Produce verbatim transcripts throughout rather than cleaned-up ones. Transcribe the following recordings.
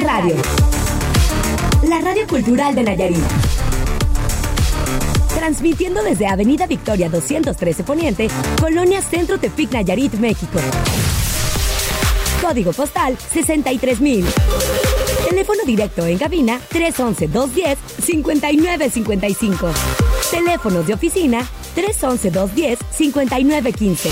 Radio. La radio cultural de Nayarit. Transmitiendo desde Avenida Victoria doscientos trece Poniente, Colonia Centro Tepic, Nayarit, México. Código postal sesenta y tres mil. Teléfono directo en cabina tres once, dos diez, cincuenta y nueve cincuenta y cinco. Teléfonos de oficina tres once, dos diez, cincuenta y nueve quince.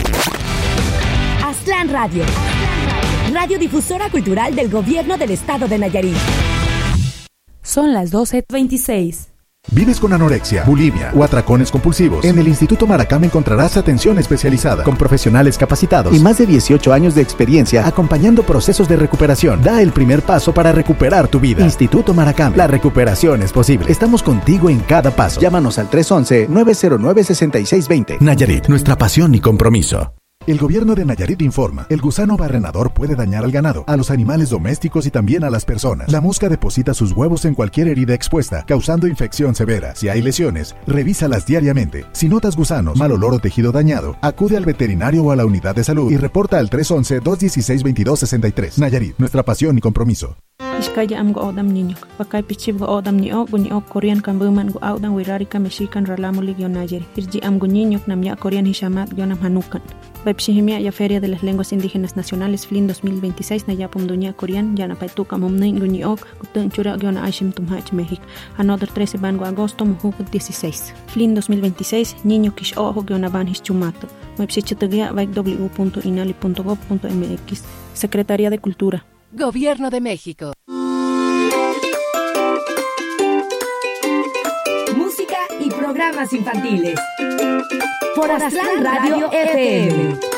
Aztlán Radio. Radiodifusora cultural del Gobierno del Estado de Nayarit. Son las doce veintiséis. ¿Vives con anorexia, bulimia o atracones compulsivos? En el Instituto Maracam encontrarás atención especializada con profesionales capacitados y más de dieciocho años de experiencia acompañando procesos de recuperación. Da el primer paso para recuperar tu vida. Instituto Maracam, la recuperación es posible. Estamos contigo en cada paso. Llámanos al tres once, nueve cero nueve, seis seis dos cero. Nayarit, nuestra pasión y compromiso. El gobierno de Nayarit informa, el gusano barrenador puede dañar al ganado, a los animales domésticos y también a las personas. La mosca deposita sus huevos en cualquier herida expuesta, causando infección severa. Si hay lesiones, revísalas diariamente. Si notas gusanos, mal olor o tejido dañado, acude al veterinario o a la unidad de salud y reporta al tres once, dos dieciséis, veintidós sesenta y tres. Nayarit, nuestra pasión y compromiso. Iskaya am go odam niño, bakay pichib go odam niyo, gunyo Korean kan buman go audan wirari ka mexican ralamulig yon Nayarit. Irji am gunyo namya Korean hishamat yon am hanukan. Baipshihimia ya Feria de las Lenguas Indígenas Nacionales F L I N dos mil veintiséis na yapum dunya Korean yana paituka momnin gunyo gutun chura yon aishim tumhach México. Another trece bango agosto mujuk dieciséis. F L I N dos mil veintiséis niño kish ojo yon aban hischumato. Baipshichitagia baik w punto inali punto gov punto m x. Secretaría de Cultura. Gobierno de México. Música y programas infantiles. Por Aztlán Radio F M.